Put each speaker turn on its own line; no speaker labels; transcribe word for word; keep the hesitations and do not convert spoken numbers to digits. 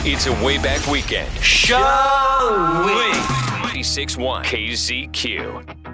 It's a way back weekend.
Shall we?
ninety-six point one K Z Q.